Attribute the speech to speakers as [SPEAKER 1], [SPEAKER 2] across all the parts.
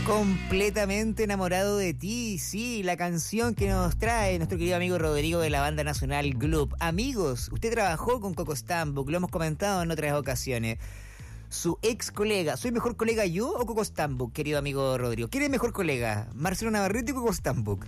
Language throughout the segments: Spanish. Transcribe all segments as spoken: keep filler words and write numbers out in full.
[SPEAKER 1] Completamente enamorado de ti, sí, la canción que nos trae nuestro querido amigo Rodrigo de la banda nacional Gloop. Amigos, usted trabajó con Coco Stambuk, lo hemos comentado en otras ocasiones. Su ex colega, ¿soy mejor colega yo o Coco Stambuk, querido amigo Rodrigo? ¿Quién es mejor colega? ¿Marcelo Navarrete o Coco Stambuk?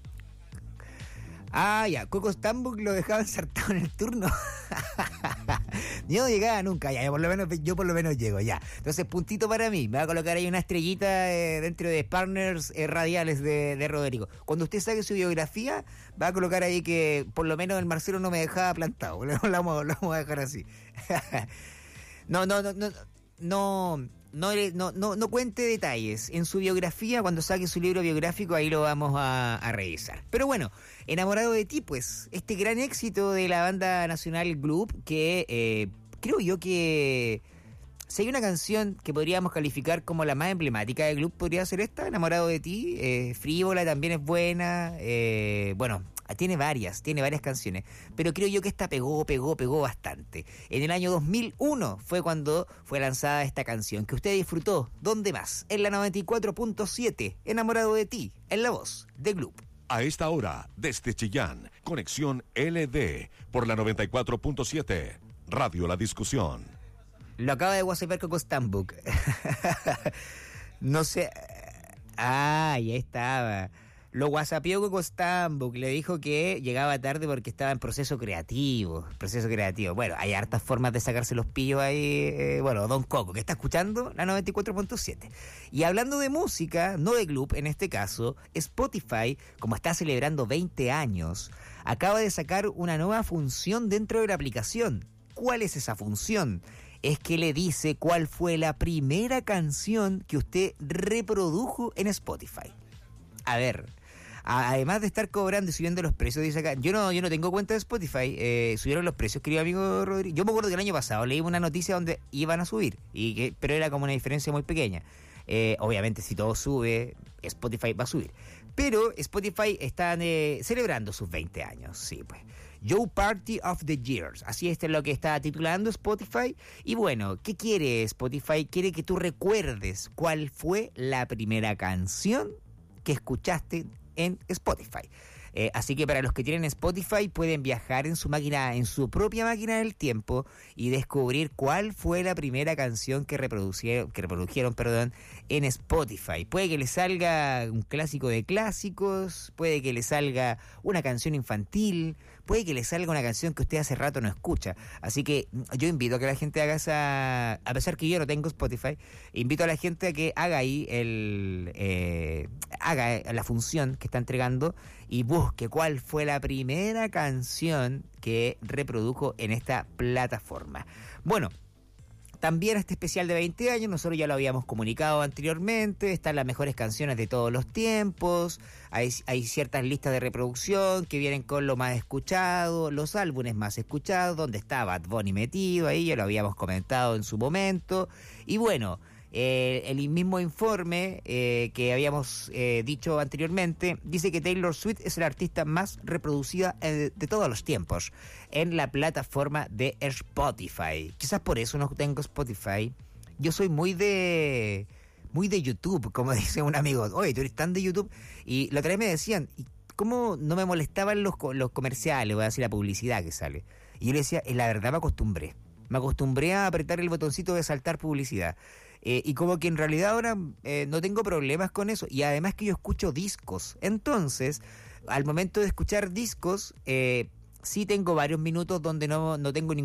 [SPEAKER 1] Ah, ya, Coco Stambuk lo dejaba ensartado en el turno. Yo no llegaba nunca, ya, por lo menos, yo por lo menos llego, ya. Entonces, puntito para mí, me va a colocar ahí una estrellita eh, dentro de partners eh, radiales de, de Rodrigo. Cuando usted saque su biografía, va a colocar ahí que por lo menos el Marcelo no me dejaba plantado, lo vamos, lo vamos a dejar así. No, no, no, no, no, no, no, no, no cuente detalles. En su biografía, cuando saque su libro biográfico, ahí lo vamos a, a revisar. Pero bueno, enamorado de ti, pues, este gran éxito de la banda nacional Gloop, que eh, creo yo que si hay una canción que podríamos calificar como la más emblemática de Gloop, podría ser esta, Enamorado de ti. eh, Frívola también es buena, eh, bueno, tiene varias, tiene varias canciones, pero creo yo que esta pegó, pegó, pegó bastante. En el año dos mil uno fue cuando fue lanzada esta canción, que usted disfrutó, ¿dónde más? En la noventa y cuatro punto siete, Enamorado de ti, en la voz de Gloop.
[SPEAKER 2] A esta hora, desde Chillán, conexión L D, por la noventa y cuatro punto siete, Radio La Discusión.
[SPEAKER 1] Lo acaba de whatsappar Coco Stambuk. No sé. Ah, ya estaba. Lo whatsappeó Coco Stambuk, le dijo que llegaba tarde porque estaba en proceso creativo. Proceso creativo. Bueno, hay hartas formas de sacarse los pillos ahí. Eh, bueno, Don Coco, que está escuchando la noventa y cuatro punto siete. Y hablando de música, no de Gloop en este caso, Spotify, como está celebrando veinte años, acaba de sacar una nueva función dentro de la aplicación. ¿Cuál es esa función? Es que le dice cuál fue la primera canción que usted reprodujo en Spotify. A ver, además de estar cobrando y subiendo los precios, dice acá, yo no, yo no tengo cuenta de Spotify, eh, subieron los precios, querido amigo Rodrigo. Yo me acuerdo que el año pasado leí una noticia donde iban a subir, y que, pero era como una diferencia muy pequeña. Eh, obviamente si todo sube, Spotify va a subir. Pero Spotify están eh, celebrando sus veinte años, sí, pues. Yo Party of the Years, así es lo que está titulando Spotify. Y bueno, ¿qué quiere Spotify? Quiere que tú recuerdes cuál fue la primera canción que escuchaste en Spotify. Eh, así que para los que tienen Spotify pueden viajar en su máquina, en su propia máquina del tiempo y descubrir cuál fue la primera canción que reproducieron, que reprodujeron, perdón, en Spotify. Puede que les salga un clásico de clásicos, puede que les salga una canción infantil, puede que les salga una canción que usted hace rato no escucha. Así que yo invito a que la gente haga esa, a pesar que yo no tengo Spotify, invito a la gente a que haga ahí el, eh, haga la función que está entregando y busque Busque cuál fue la primera canción que reprodujo en esta plataforma. Bueno, también este especial de veinte años, nosotros ya lo habíamos comunicado anteriormente, están las mejores canciones de todos los tiempos, hay, hay ciertas listas de reproducción que vienen con lo más escuchado, los álbumes más escuchados, donde está Bad Bunny metido ahí, ya lo habíamos comentado en su momento, y bueno, Eh, el mismo informe eh, que habíamos eh, dicho anteriormente dice que Taylor Swift es la artista más reproducida eh, de todos los tiempos en la plataforma de Spotify. Quizás por eso no tengo Spotify. Yo soy muy de muy de YouTube, como dice un amigo. Oye, tú eres tan de YouTube. Y la otra vez me decían, ¿y cómo no me molestaban los, los comerciales, voy a decir la publicidad que sale? Y yo le decía, eh, la verdad me acostumbré. Me acostumbré a apretar el botoncito de saltar publicidad. Eh, y como que en realidad ahora eh, no tengo problemas con eso. Y además que yo escucho discos. Entonces, al momento de escuchar discos, eh, sí tengo varios minutos donde no, no tengo ningún